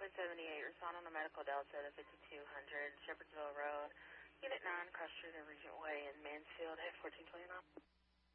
78, respond on the medical Delta to 5200 Shepherdsville Road, Unit 9, Cross Street and Regent Way in Mansfield, at 1429.